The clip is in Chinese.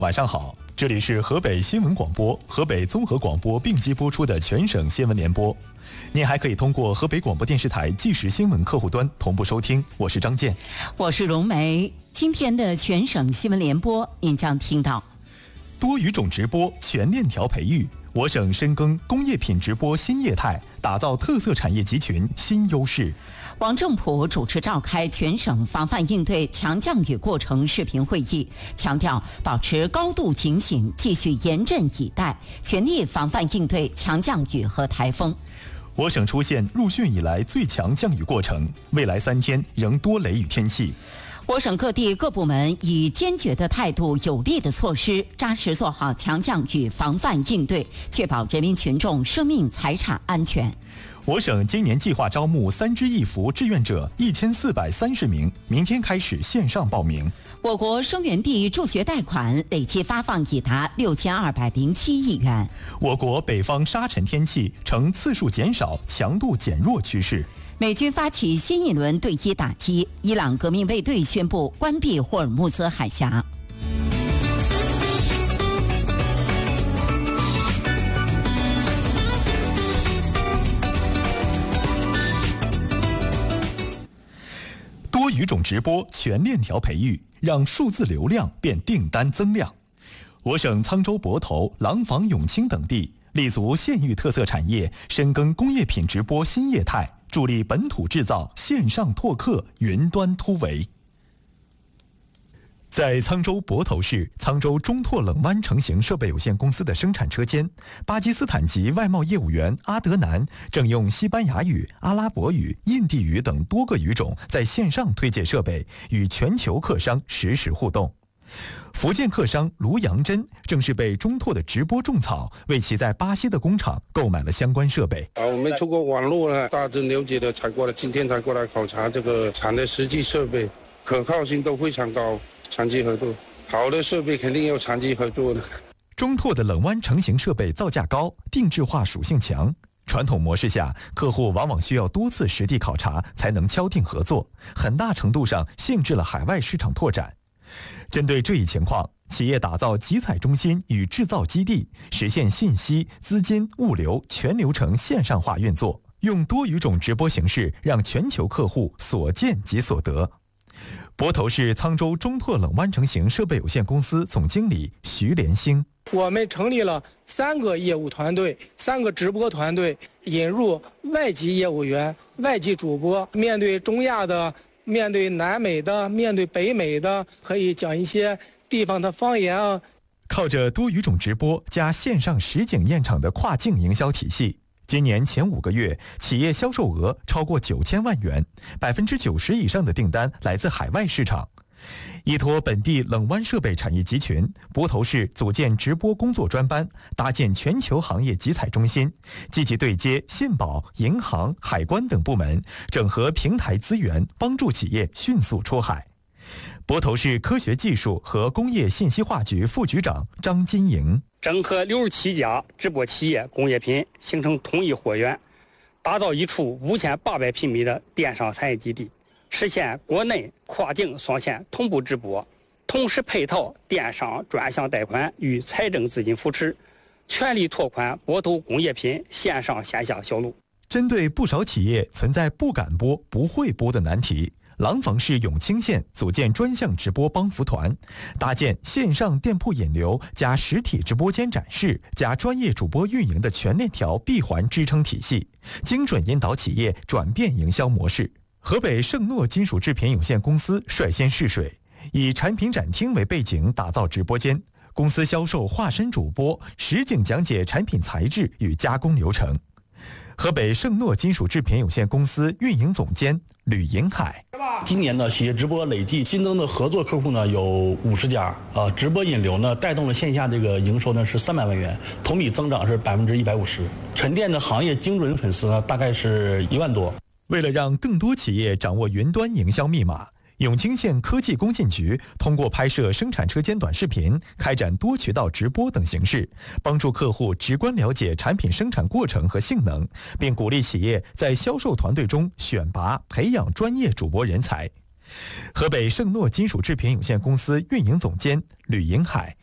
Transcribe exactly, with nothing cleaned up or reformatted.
晚上好，这里是河北新闻广播、河北综合广播并机播出的全省新闻联播。您还可以通过河北广播电视台即时新闻客户端同步收听。我是张健， 我是荣梅。今天的全省新闻联播，您将听到多语种直播全链条培育，我省深耕工业品直播新业态，打造特色产业集群新优势。 王正普主持召开全省防范应对强降雨过程视频会议，强调保持高度警醒，继续严阵以待，全力防范应对强降雨和台风。 我省出现入汛以来最强降雨过程，未来三天仍多雷雨天气。 我省各地各部门以坚决的态度、有力的措施，扎实做好强降雨防范应对，确保人民群众生命财产安全。 我省今年计划招募三支一扶志愿者一千四百三十名，明天开始线上报名。 我国生源地助学贷款累计发放已达六千二百零七亿元。 我国北方沙尘天气呈次数减少、强度减弱趋势。 美军发起新一轮对伊打击，伊朗革命卫队宣布关闭霍尔木兹海峡。 多语种直播全链条培育，让数字流量变订单增量。我省沧州、泊头、廊坊、永清等地立足县域特色产业，深耕工业品直播新业态，助力本土制造线上拓客、云端突围。在沧州泊头市沧州中拓冷湾成型设备有限公司的生产车间，巴基斯坦籍外贸业务员阿德南正用西班牙语、阿拉伯语、印地语等多个语种在线上推介设备，与全球客商实时互动。福建客商卢阳珍正是被中拓的直播种草，为其在巴西的工厂购买了相关设备。 啊，我们通过网络呢，大致了解的才过来，今天才过来考察这个厂的实际设备，可靠性都非常高。长期合作，好的设备肯定要长期合作的。 中拓的冷湾成型设备造价高，定制化属性强。传统模式下，客户往往需要多次实地考察才能敲定合作，很大程度上限制了海外市场拓展。针对这一情况，企业打造集采中心与制造基地，实现信息、资金、物流全流程线上化运作，用多语种直播形式让全球客户所见即所得。泊头市沧州中拓冷湾成型设备有限公司总经理徐连兴： 我们成立了三个业务团队，三个直播团队，引入外籍业务员、外籍主播，面对中亚的、面对南美的、面对北美的，可以讲一些地方的方言啊。 靠着多语种直播加线上实景验场的跨境营销体系，今年前五个月，企业销售额超过九千万元，百分之九十以上的订单来自海外市场。依托本地冷湾设备产业集群，泊头市组建直播工作专班，搭建全球行业集采中心，积极对接信保、银行、海关等部门，整合平台资源，帮助企业迅速出海。泊头市科学技术和工业信息化局副局长张金营： 整合六十七家直播企业工业品，形成统一货源，打造一处五千八百平米的电商产业基地，实现国内跨境双线同步直播，同时配套电商专项贷款与财政资金扶持，全力拓宽泊头工业品线上线下销路。 针对不少企业存在不敢播、不会播的难题，廊坊市永清县组建专项直播帮扶团，搭建线上店铺引流加实体直播间展示加专业主播运营的全链条闭环支撑体系，精准引导企业转变营销模式。河北盛诺金属制品有限公司率先试水，以产品展厅为背景打造直播间，公司销售化身主播，实景讲解产品材质与加工流程。河北盛诺金属制品有限公司运营总监吕银海： 今年呢，企业直播累计新增的合作客户呢有五十家，啊，直播引流呢带动了线下这个营收呢是三百万元，同比增长是百分之一百五十。沉淀的行业精准粉丝呢大概是一万多。 为了让更多企业掌握云端营销密码，永清县科技工信局通过拍摄生产车间短视频，开展多渠道直播等形式，帮助客户直观了解产品生产过程和性能，并鼓励企业在销售团队中选拔、培养专业主播人才。河北盛诺金属制品有限公司运营总监吕银海：